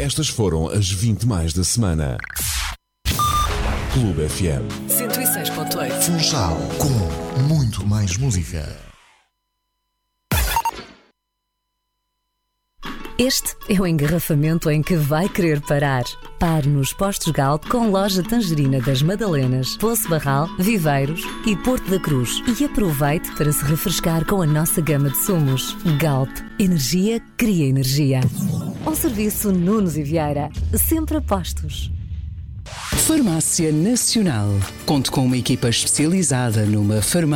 Estas foram as 20 mais da semana. Clube FM 106.8. Funchal, com muito mais música. Este é o engarrafamento em que vai querer parar. Pare nos postos Galp com loja Tangerina das Madalenas, Poço Barral, Viveiros e Porto da Cruz. E aproveite para se refrescar com a nossa gama de sumos. Galp, energia cria energia. Um serviço Nunes e Vieira, sempre a postos. Farmácia Nacional. Conte com uma equipa especializada numa farmácia